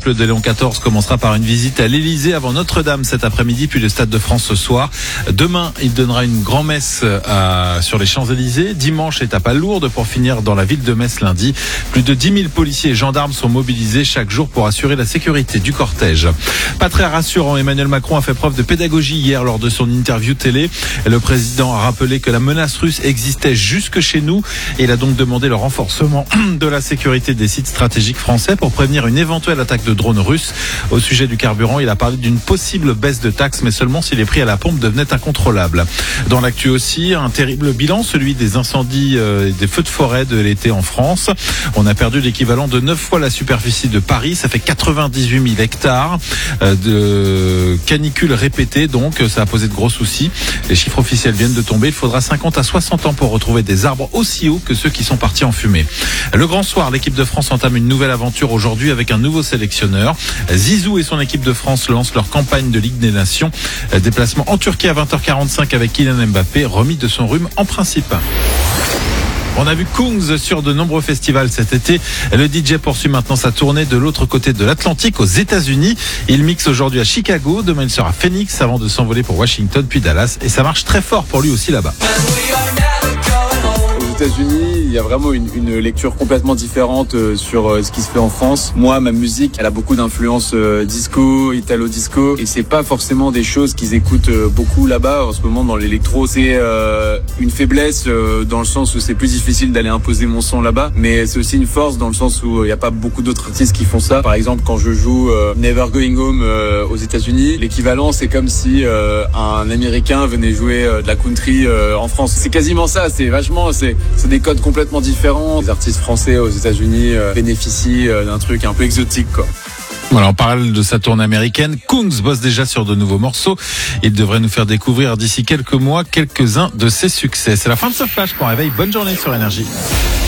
périple de Léon XIV commencera par une visite à l'Élysée avant Notre-Dame cet après-midi, puis le Stade de France ce soir. Demain, il donnera une grand-messe sur les Champs-Élysées. Dimanche, étape à Lourdes pour finir dans la ville de Metz lundi. Plus de 10 000 policiers et gendarmes sont mobilisés chaque jour pour assurer la sécurité du cortège. Pas très rassurant, Emmanuel Macron a fait preuve de pédagogie hier lors de son interview télé. Le président a rappelé que la menace russe existait jusque chez nous et il a donc demandé le renforcement de la sécurité des sites stratégiques français pour prévenir une éventuelle attaque de drones russes. Au sujet du carburant, il a parlé d'une possible baisse de taxes, mais seulement si les prix à la pompe devenaient incontrôlables. Dans l'actu aussi, un terrible bilan, celui des incendies et des feux de forêt de l'été en France. On a perdu l'équivalent de 9 fois la superficie de Paris, ça fait 98 000 hectares de canicules répétées, donc ça a posé de gros soucis. Les chiffres officiels viennent de tomber, il faudra 50 à 60 ans pour retrouver des arbres aussi hauts que ceux qui sont partis en fumée. Le grand soir, l'équipe de France entame une nouvelle aventure aujourd'hui avec un nouveau sélectionneur. Zizou et son équipe de France lancent leur campagne de Ligue des Nations. Déplacement en Turquie à 20h45 avec Kylian Mbappé, remis de son rhume en principe. On a vu Kungs sur de nombreux festivals cet été. Le DJ poursuit maintenant sa tournée de l'autre côté de l'Atlantique, aux États-Unis. Il mixe aujourd'hui à Chicago. Demain, il sera à Phoenix avant de s'envoler pour Washington puis Dallas. Et ça marche très fort pour lui aussi là-bas. Aux États-Unis, il y a vraiment une lecture complètement différente sur ce qui se fait en France. Moi, ma musique, elle a beaucoup d'influence disco, italo-disco, et c'est pas forcément des choses qu'ils écoutent beaucoup là-bas en ce moment dans l'électro. C'est une faiblesse dans le sens où c'est plus difficile d'aller imposer mon son là-bas, mais c'est aussi une force dans le sens où il n'y a pas beaucoup d'autres artistes qui font ça. Par exemple, quand je joue Never Going Home aux États-Unis, l'équivalent c'est comme si un Américain venait jouer de la country en France. C'est quasiment ça. C'est des codes complètement différents. Les artistes français aux États-Unis bénéficient d'un truc un peu exotique, quoi. Voilà, on parle de sa tournée américaine. Kungs bosse déjà sur de nouveaux morceaux. Il devrait nous faire découvrir d'ici quelques mois quelques-uns de ses succès. C'est la fin de ce flash. Qu'on réveille. Bonne journée sur Énergie.